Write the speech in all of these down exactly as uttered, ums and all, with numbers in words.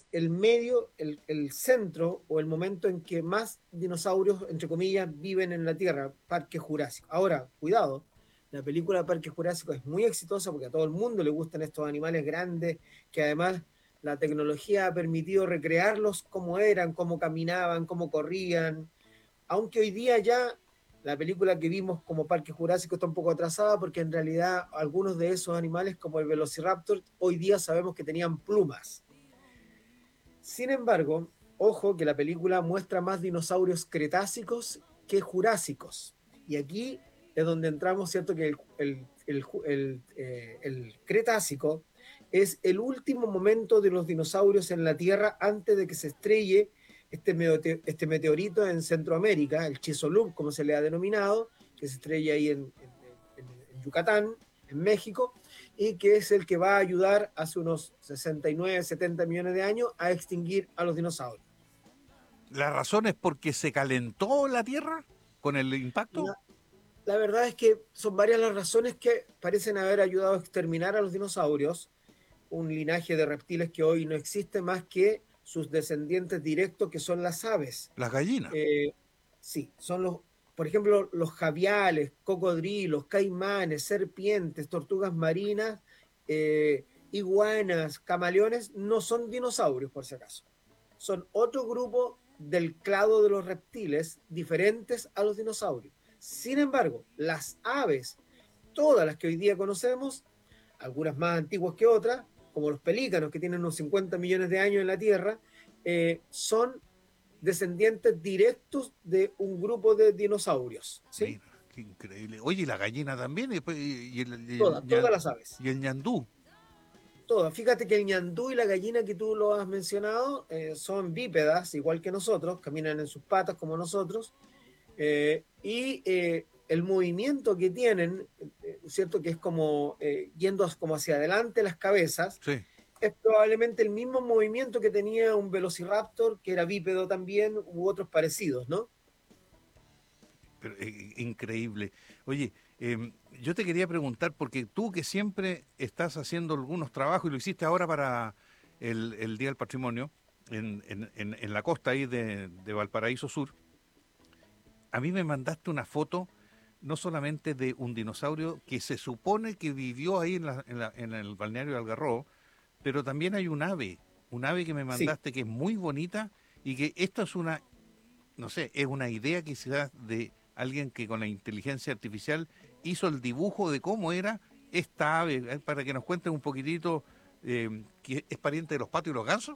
el medio, el, el centro o el momento en que más dinosaurios, entre comillas, viven en la Tierra, Parque Jurásico. Ahora, cuidado, la película Parque Jurásico es muy exitosa porque a todo el mundo le gustan estos animales grandes que además la tecnología ha permitido recrearlos como eran, cómo caminaban, cómo corrían, aunque hoy día ya la película que vimos como Parque Jurásico está un poco atrasada porque en realidad algunos de esos animales como el Velociraptor hoy día sabemos que tenían plumas. Sin embargo, ojo que la película muestra más dinosaurios cretácicos que jurásicos. Y aquí es donde entramos, ¿cierto? Que el, el, el, el, eh, el Cretácico es el último momento de los dinosaurios en la Tierra antes de que se estrelle este, meteorito, este meteorito en Centroamérica, el Chicxulub, como se le ha denominado, que se estrella ahí en, en, en, en Yucatán, en México, y que es el que va a ayudar hace unos sesenta y nueve, setenta millones de años a extinguir a los dinosaurios. ¿La razón es porque se calentó la Tierra con el impacto? La, la verdad es que son varias las razones que parecen haber ayudado a exterminar a los dinosaurios, un linaje de reptiles que hoy no existe más que sus descendientes directos, que son las aves. Las gallinas. Eh, sí, son los, por ejemplo, los javiales, cocodrilos, caimanes, serpientes, tortugas marinas, eh, iguanas, camaleones, no son dinosaurios, por si acaso. Son otro grupo del clado de los reptiles diferentes a los dinosaurios. Sin embargo, las aves, todas las que hoy día conocemos, algunas más antiguas que otras, como los pelícanos que tienen unos cincuenta millones de años en la Tierra, eh, son descendientes directos de un grupo de dinosaurios, ¿sí? Mira, qué increíble. Oye, y la gallina también, y, pues, y el, y el Todas, todas las aves. y el ñandú. Todas. Fíjate que el ñandú y la gallina que tú lo has mencionado eh, son bípedas, igual que nosotros, caminan en sus patas como nosotros, eh, y eh, el movimiento que tienen, eh, ¿cierto? Que es como eh, yendo como hacia adelante las cabezas, Sí, es probablemente el mismo movimiento que tenía un velociraptor, que era bípedo también, u otros parecidos, ¿no? pero eh, increíble. Oye, eh, yo te quería preguntar, porque tú que siempre estás haciendo algunos trabajos y lo hiciste ahora para el, el Día del Patrimonio, en, en, en, en la costa ahí de, de Valparaíso Sur, a mí me mandaste una foto no solamente de un dinosaurio que se supone que vivió ahí en, la, en, la, en el balneario de Algarrobo, pero también hay un ave, un ave que me Sí, mandaste que es muy bonita y que esto es una, no sé, es una idea quizás de alguien que con la inteligencia artificial hizo el dibujo de cómo era esta ave, eh, para que nos cuenten un poquitito, eh, que es pariente de los patos y los gansos.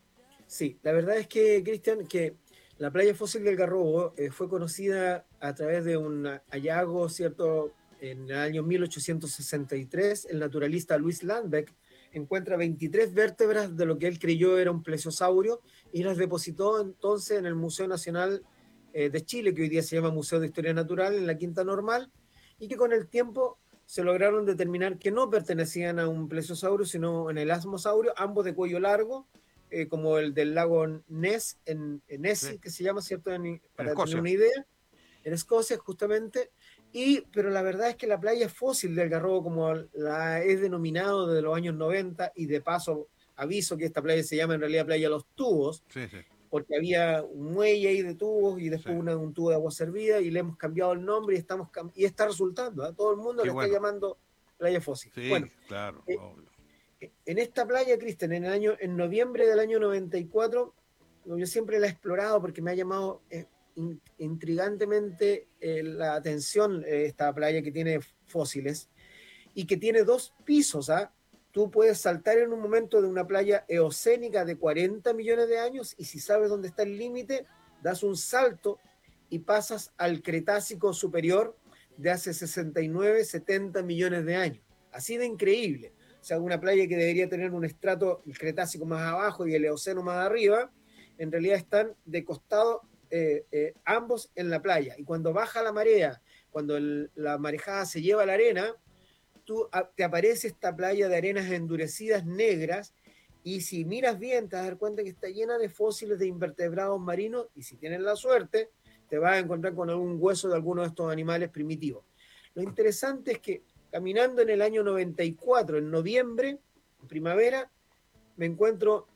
sí. La verdad es que, Cristian, que la playa fósil del Garrobo eh, fue conocida a través de un hallazgo, ¿cierto? En el año mil ochocientos sesenta y tres, el naturalista Luis Landbeck encuentra veintitrés vértebras de lo que él creyó era un plesiosaurio y las depositó entonces en el Museo Nacional eh, de Chile, que hoy día se llama Museo de Historia Natural, en la Quinta Normal, y que con el tiempo se lograron determinar que no pertenecían a un plesiosaurio, sino en el asmosaurio, ambos de cuello largo, eh, como el del lago Ness, en, en Sí, Nessie, que se llama, ¿cierto? En, en para tener Escocia. una idea, en Escocia justamente, y, pero la verdad es que la playa fósil del Garrobo, como la es denominado desde los años noventa, y de paso aviso que esta playa se llama en realidad Playa Los Tubos, Sí, sí, porque había un muelle ahí de tubos y sí. después una, un tubo de agua servida y le hemos cambiado el nombre y, estamos, y está resultando, ¿eh? Todo el mundo Qué le está bueno. llamando Playa Fósil. Sí, Bueno, claro, eh, obvio. en esta playa, Cristian, en el año, en noviembre del año noventa y cuatro, yo siempre la he explorado porque me ha llamado eh, in, intrigantemente eh, la atención eh, esta playa que tiene fósiles y que tiene dos pisos, ¿ah? Tú puedes saltar en un momento de una playa eocénica de cuarenta millones de años y si sabes dónde está el límite, das un salto y pasas al Cretácico superior de hace sesenta y nueve, setenta millones de años. Así de increíble. O sea, una playa que debería tener un estrato, el Cretácico más abajo y el Eoceno más arriba, en realidad están de costado eh, eh, ambos en la playa. Y cuando baja la marea, cuando el, la marejada se lleva la arena, tú, a, te aparece esta playa de arenas endurecidas negras y si miras bien te vas a dar cuenta que está llena de fósiles de invertebrados marinos y si tienes la suerte te vas a encontrar con algún hueso de alguno de estos animales primitivos. Lo interesante es que caminando en el año noventa y cuatro, en noviembre, en primavera, me encuentro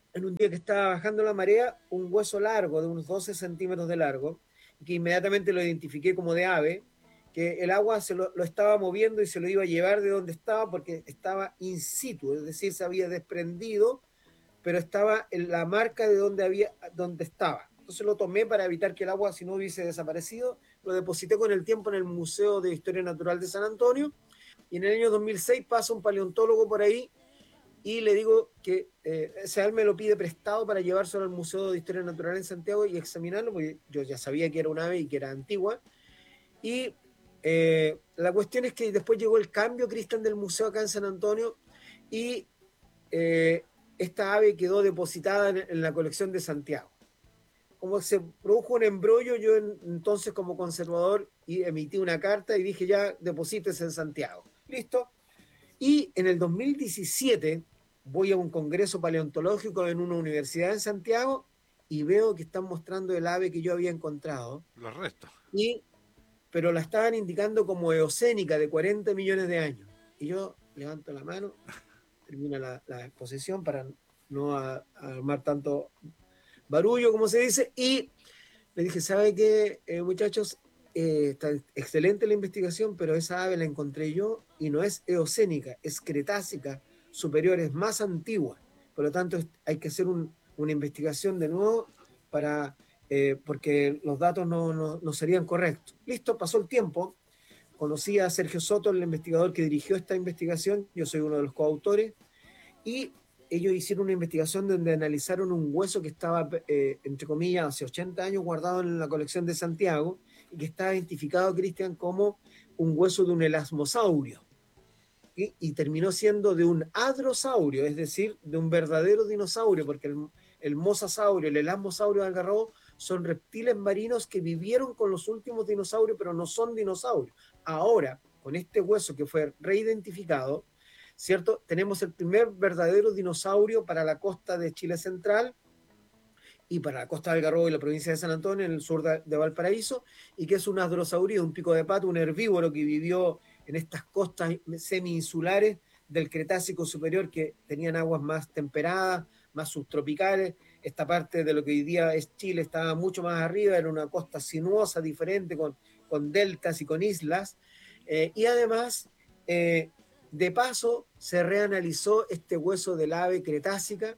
en un día que estaba bajando la marea, un hueso largo de unos doce centímetros de largo, que inmediatamente lo identifiqué como de ave, que el agua se lo, lo estaba moviendo y se lo iba a llevar de donde estaba porque estaba in situ, es decir, se había desprendido, pero estaba en la marca de donde, había, donde estaba. Entonces lo tomé para evitar que el agua, si no hubiese desaparecido, lo deposité con el tiempo en el Museo de Historia Natural de San Antonio, y en el año dos mil seis pasa un paleontólogo por ahí y le digo que eh, ese él me lo pide prestado para llevárselo al Museo de Historia Natural en Santiago y examinarlo, porque yo ya sabía que era un ave y que era antigua. Y eh, la cuestión es que después llegó el cambio, Cristian, del museo acá en San Antonio, y eh, esta ave quedó depositada en, en, la colección de Santiago. Como se produjo un embrollo, yo en, entonces como conservador y emití una carta y dije ya, deposítese en Santiago. ¿Listo? Y en el dos mil diecisiete voy a un congreso paleontológico en una universidad en Santiago y veo que están mostrando el ave que yo había encontrado, Los restos. y, pero la estaban indicando como eocénica de cuarenta millones de años. Y yo levanto la mano, termina la, la exposición para no a, a armar tanto barullo, como se dice, y le dije, ¿sabe qué, eh, muchachos? Eh, está excelente la investigación, pero esa ave la encontré yo y no es eocénica, es cretácica superior, es más antigua. Por lo tanto, hay que hacer un, una investigación de nuevo para, eh, porque los datos no, no, no serían correctos. Listo, pasó el tiempo. Conocí a Sergio Soto, el investigador que dirigió esta investigación. Yo soy uno de los coautores. Y ellos hicieron una investigación donde analizaron un hueso que estaba, eh, entre comillas, hace ochenta años guardado en la colección de Santiago y que está identificado, Cristian, como un hueso de un elasmosaurio. ¿Sí? Y terminó siendo de un hadrosaurio, es decir, de un verdadero dinosaurio, porque el, el mosasaurio, el elasmosaurio de Algarrobo son reptiles marinos que vivieron con los últimos dinosaurios, pero no son dinosaurios. Ahora, con este hueso que fue reidentificado, ¿cierto? Tenemos el primer verdadero dinosaurio para la costa de Chile Central y para la costa del Algarrobo y la provincia de San Antonio, en el sur de, de Valparaíso, y que es un hadrosaurio, un pico de pato, un herbívoro que vivió en estas costas semi-insulares del Cretácico superior, que tenían aguas más temperadas, más subtropicales. Esta parte de lo que hoy día es Chile estaba mucho más arriba, era una costa sinuosa, diferente, con, con deltas y con islas. Eh, y además, eh, de paso, se reanalizó este hueso del ave cretácica,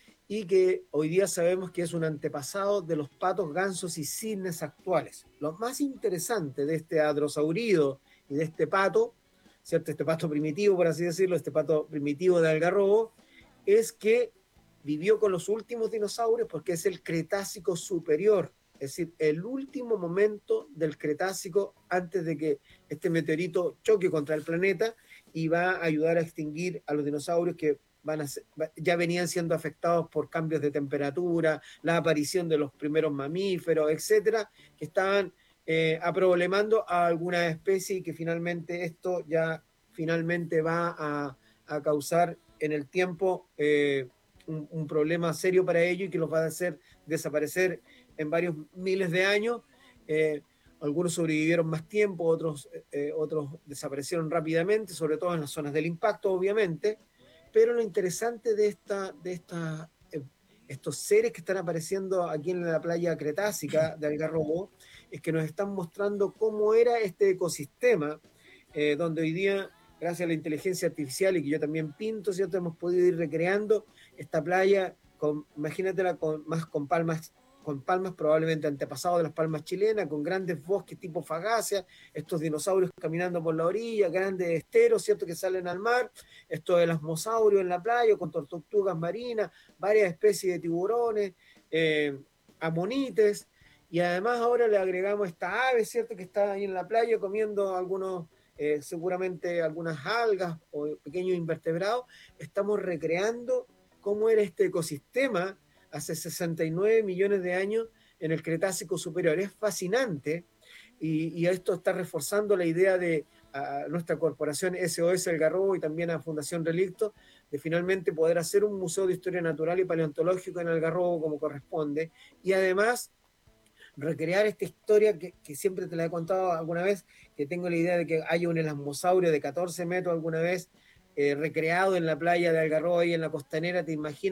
y que hoy día sabemos que es un antepasado de los patos, gansos y cisnes actuales. Lo más interesante de este hadrosaurido y de este pato, ¿cierto? Este pato primitivo, por así decirlo, este pato primitivo de Algarrobo, es que vivió con los últimos dinosaurios porque es el Cretácico superior, es decir, el último momento del Cretácico antes de que este meteorito choque contra el planeta y va a ayudar a extinguir a los dinosaurios que van a ser, ya venían siendo afectados por cambios de temperatura, la aparición de los primeros mamíferos, etcétera, que estaban eh, aproblemando a alguna especie y que finalmente esto ya finalmente va a, a causar en el tiempo eh, un, un, problema serio para ellos y que los va a hacer desaparecer en varios miles de años. Eh, algunos sobrevivieron más tiempo, otros, eh, otros desaparecieron rápidamente, sobre todo en las zonas del impacto, obviamente. Pero lo interesante de, esta, de esta, eh, estos seres que están apareciendo aquí en la playa cretácica de Algarrobo es que nos están mostrando cómo era este ecosistema, eh, donde hoy día, gracias a la inteligencia artificial y que yo también pinto, ¿cierto? Hemos podido ir recreando esta playa, con, imagínatela con, más con palmas con palmas probablemente antepasados de las palmas chilenas, con grandes bosques tipo fagacia, estos dinosaurios caminando por la orilla, grandes esteros, ¿cierto?, que salen al mar, estos elasmosaurios en la playa, con tortugas marinas, varias especies de tiburones, eh, amonites, y además ahora le agregamos esta ave, ¿cierto?, que está ahí en la playa comiendo algunos, eh, seguramente algunas algas o pequeños invertebrados. Estamos recreando cómo era este ecosistema hace sesenta y nueve millones de años en el Cretácico superior. Es fascinante y, y esto está reforzando la idea de a nuestra corporación S O S Algarrobo y también a Fundación Relicto de finalmente poder hacer un museo de historia natural y paleontológico en Algarrobo como corresponde, y además recrear esta historia que, que siempre te la he contado alguna vez, que tengo la idea de que haya un elasmosaurio de catorce metros alguna vez eh, recreado en la playa de Algarrobo y en la costanera. ¿Te imaginas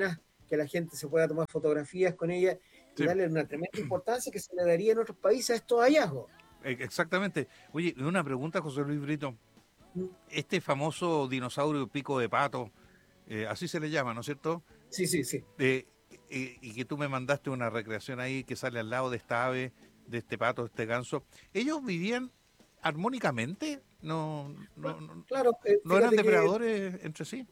que la gente se pueda tomar fotografías con ella y Sí, darle una tremenda importancia que se le daría en otros países a estos hallazgos. e- exactamente. Oye, una pregunta, José Luis Brito. Mm. Este famoso dinosaurio pico de pato, eh, así se le llama, ¿no es cierto? Sí, sí, sí. Eh, eh, y que tú me mandaste una recreación ahí que sale al lado de esta ave, de este pato, de este ganso. ¿Ellos vivían armónicamente? ¿No, no, no, Claro, eh, no eran fíjate que depredadores entre sí?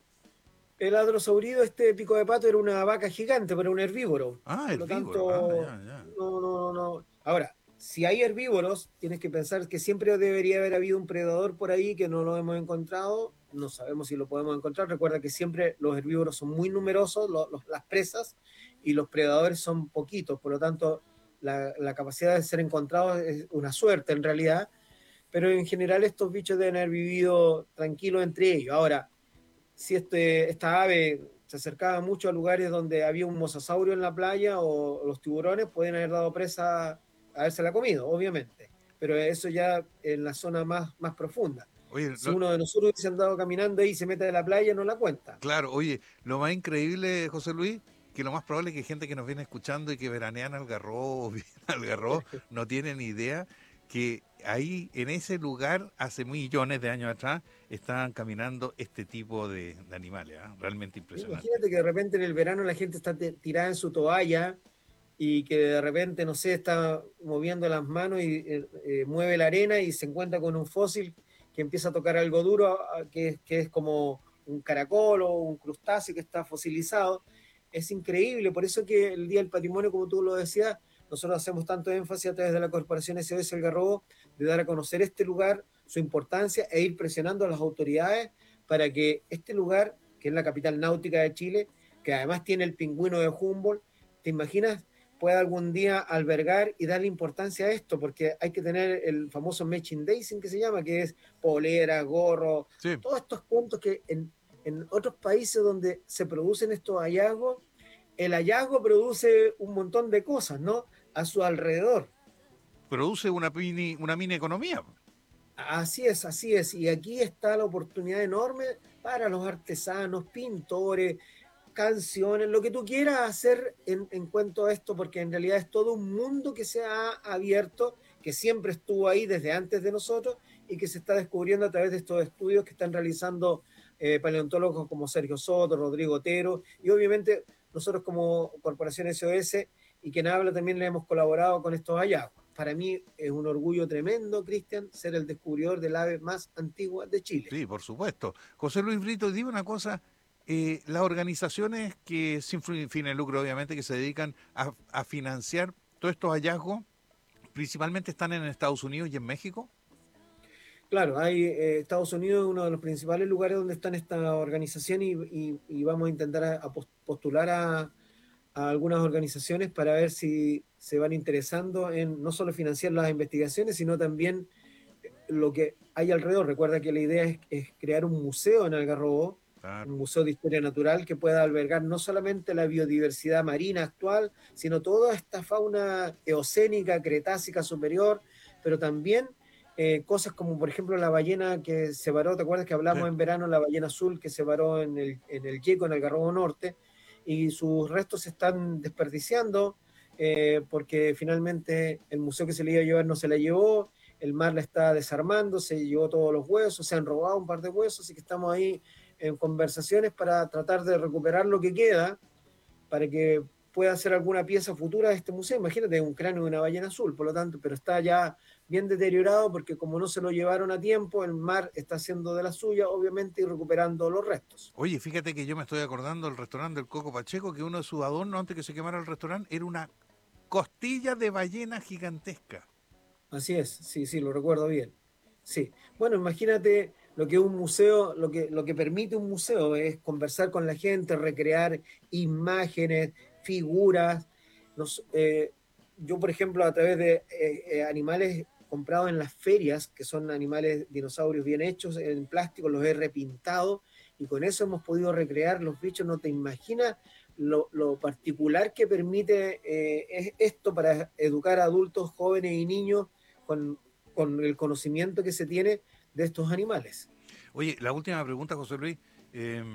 el hadrosaurido, este pico de pato, era una vaca gigante, pero un herbívoro. Ah, Por lo herbívoro, ah, tanto, ya, ya. no, no, no. Ahora, si hay herbívoros, tienes que pensar que siempre debería haber habido un predador por ahí que no lo hemos encontrado. No sabemos si lo podemos encontrar. Recuerda que siempre los herbívoros son muy numerosos, lo- los- las presas, y los predadores son poquitos. Por lo tanto, la, la capacidad de ser encontrados es una suerte en realidad. Pero en general estos bichos deben haber vivido tranquilos entre ellos. Ahora, si este, esta ave se acercaba mucho a lugares donde había un mosasaurio en la playa o los tiburones, pueden haber dado presa a habérsela comido, obviamente. Pero eso ya en la zona más, más profunda. Oye, Si lo- uno de nosotros hubiese andado caminando ahí y se mete de la playa, no la cuenta. claro, oye, lo más increíble, José Luis, que lo más probable es que gente que nos viene escuchando y que veranean Algarrobo o viven Algarrobo no tienen ni idea que ahí, en ese lugar, hace millones de años atrás, estaban caminando este tipo de, de animales, ¿ah? Realmente impresionante. Imagínate que de repente en el verano la gente está te- tirada en su toalla y que de repente, no sé, está moviendo las manos y eh, eh, mueve la arena y se encuentra con un fósil que empieza a tocar algo duro, a- que, es- que es como un caracol o un crustáceo que está fosilizado. Es increíble, por eso que el Día del Patrimonio, como tú lo decías, nosotros hacemos tanto énfasis a través de la Corporación S O S Algarrobo de dar a conocer este lugar, su importancia e ir presionando a las autoridades para que este lugar, que es la capital náutica de Chile, que además tiene el pingüino de Humboldt, ¿te imaginas? Pueda algún día albergar y darle importancia a esto, porque hay que tener el famoso merchandising que se llama, que es polera, gorro, Sí, todos estos puntos que en, en otros países donde se producen estos hallazgos, el hallazgo produce un montón de cosas, ¿no? A su alrededor. produce una mini, una mini economía. Así es, así es. Y aquí está la oportunidad enorme para los artesanos, pintores, canciones, lo que tú quieras hacer en, en cuanto a esto, porque en realidad es todo un mundo que se ha abierto, que siempre estuvo ahí desde antes de nosotros y que se está descubriendo a través de estos estudios que están realizando eh, paleontólogos como Sergio Soto, Rodrigo Otero, y obviamente nosotros como Corporación S O S y quien habla también le hemos colaborado con estos hallazgos. Para mí es un orgullo tremendo, Cristian, ser el descubridor del ave más antigua de Chile. Sí, por supuesto. José Luis Brito, dime una cosa. Eh, las organizaciones que sin fin fin de lucro, obviamente, que se dedican a, a financiar todos estos hallazgos, principalmente están en Estados Unidos y en México. Claro, hay, eh, Estados Unidos es uno de los principales lugares donde están estas organizaciones y, y- y vamos a intentar a, a postular a, a algunas organizaciones para ver si se van interesando en no solo financiar las investigaciones, sino también lo que hay alrededor. Recuerda que la idea es, es crear un museo en Algarrobo, un Claro. museo de historia natural que pueda albergar no solamente la biodiversidad marina actual, sino toda esta fauna eocénica, cretácica superior, pero también eh, cosas como, por ejemplo, la ballena que se varó, ¿te acuerdas que Sí. hablamos en verano, la ballena azul que se varó en el, en el Yeco, en Algarrobo Norte, y sus restos se están desperdiciando eh, porque finalmente el museo que se le iba a llevar no se la llevó, el mar la está desarmando, se llevó todos los huesos, se han robado un par de huesos, así que estamos ahí en conversaciones para tratar de recuperar lo que queda, para que pueda hacer alguna pieza futura de este museo. Imagínate, un cráneo de una ballena azul, por lo tanto, pero está ya bien deteriorado porque como no se lo llevaron a tiempo, el mar está haciendo de la suya, obviamente, y recuperando los restos. Oye, fíjate que yo me estoy acordando del restaurante del Coco Pacheco, que uno de sus adornos antes que se quemara el restaurante era una costilla de ballena gigantesca. Así es, sí, sí, lo recuerdo bien. Sí. Bueno, imagínate lo que un museo, lo que, lo que permite un museo es conversar con la gente, recrear imágenes, figuras. Nos, eh, yo, por ejemplo, a través de eh, eh, animales comprados en las ferias, que son animales dinosaurios bien hechos en plástico, los he repintado y con eso hemos podido recrear los bichos. No te imaginas lo, lo particular que permite eh, es esto para educar a adultos, jóvenes y niños con, con el conocimiento que se tiene de estos animales. Oye, la última pregunta, José Luis. Eh,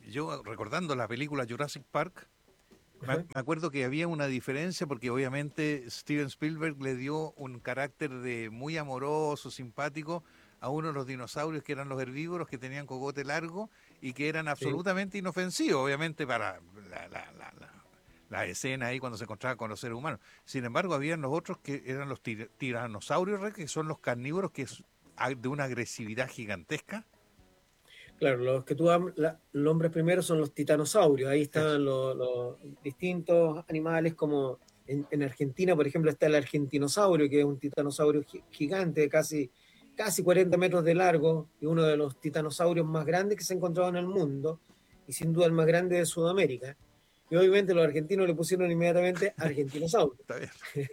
yo recordando la película Jurassic Park, me, Ajá. me acuerdo que había una diferencia porque obviamente Steven Spielberg le dio un carácter de muy amoroso, simpático a uno de los dinosaurios que eran los herbívoros, que tenían cogote largo y que eran Sí. absolutamente inofensivos, obviamente para la, la, la, la, la escena ahí cuando se encontraba con los seres humanos. Sin embargo, habían los otros que eran los tir tiranosaurios, Rex, que son los carnívoros, que es de una agresividad gigantesca. Claro, los que tú hablas, la- los hombres primero son los titanosaurios. Ahí Eso. están los, los distintos animales, como en, en Argentina, por ejemplo, está el argentinosaurio, que es un titanosaurio gi- gigante, casi, casi cuarenta metros de largo, y uno de los titanosaurios más grandes que se ha encontrado en el mundo, y sin duda el más grande de Sudamérica. Y obviamente los argentinos le pusieron inmediatamente argentinosaurio. Está bien.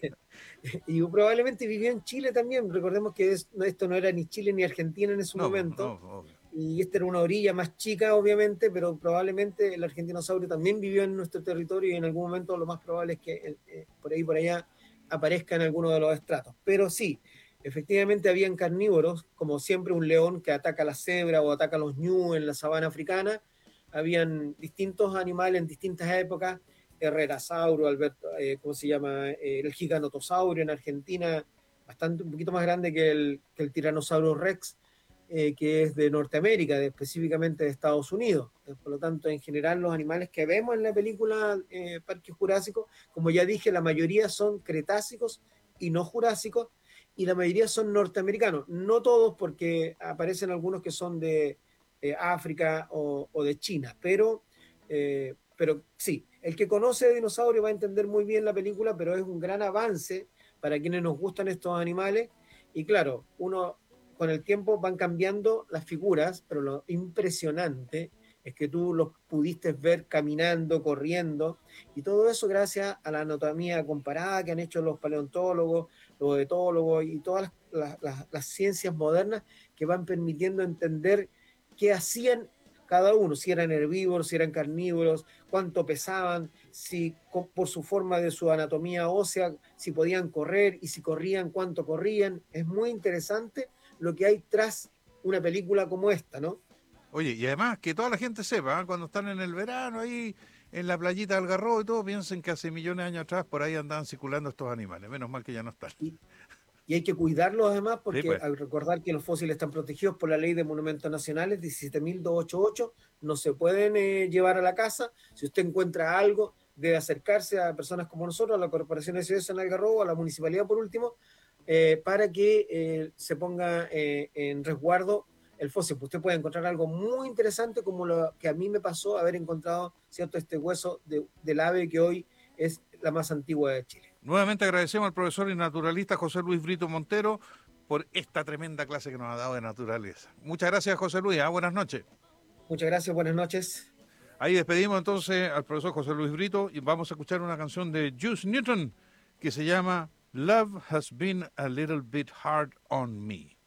Y probablemente vivió en Chile también. Recordemos que es- no, esto no era ni Chile ni Argentina en ese No, momento, no, obvio. y esta era una orilla más chica, obviamente, pero probablemente el argentinosaurio también vivió en nuestro territorio y en algún momento lo más probable es que eh, eh, por ahí por allá aparezca en alguno de los estratos. Pero sí, efectivamente habían carnívoros, como siempre un león que ataca a la cebra o ataca a los ñu en la sabana africana. Habían distintos animales en distintas épocas, Herrerasauro, Alberto, eh, ¿cómo se llama? Eh, el giganotosaurio en Argentina, bastante, un poquito más grande que el, que el tiranosaurio Rex, eh, que es de Norteamérica, de, específicamente de Estados Unidos. Eh, por lo tanto, en general, los animales que vemos en la película eh, Parque Jurásico, como ya dije, la mayoría son cretácicos y no jurásicos, y la mayoría son norteamericanos. No todos, porque aparecen algunos que son de eh, África o, o, de China, pero, eh, pero sí, el que conoce de dinosaurio va a entender muy bien la película, pero es un gran avance para quienes nos gustan estos animales. Y claro, uno con el tiempo van cambiando las figuras, pero lo impresionante es que tú los pudiste ver caminando, corriendo, y todo eso gracias a la anatomía comparada que han hecho los paleontólogos, los etólogos y todas las, las, las ciencias modernas que van permitiendo entender qué hacían cada uno, si eran herbívoros, si eran carnívoros, cuánto pesaban, si por su forma de su anatomía ósea, si podían correr y si corrían, cuánto corrían. Es muy interesante lo que hay tras una película como esta, ¿no? Oye, y además que toda la gente sepa, ¿eh? Cuando están en el verano ahí en la playita del Algarrobo y todo, piensen que hace millones de años atrás por ahí andaban circulando estos animales. Menos mal que ya no están. Y, y hay que cuidarlos además Sí, porque pues. al recordar que los fósiles están protegidos por la ley de monumentos nacionales diecisiete mil doscientos ochenta y ocho, no se pueden eh, llevar a la casa. Si usted encuentra algo, debe acercarse a personas como nosotros, a la Corporación S S en Algarrobo, a la municipalidad por último, eh, para que eh, se ponga eh, en resguardo el fósil. Usted puede encontrar algo muy interesante como lo que a mí me pasó haber encontrado, ¿cierto?, este hueso de, del ave que hoy es la más antigua de Chile. Nuevamente agradecemos al profesor y naturalista José Luis Brito Montero por esta tremenda clase que nos ha dado de naturaleza. Muchas gracias, José Luis. ¿eh? Buenas noches. Muchas gracias, buenas noches. Ahí despedimos entonces al profesor José Luis Brito y vamos a escuchar una canción de Juice Newton que se llama Love Has Been a Little Bit Hard on Me.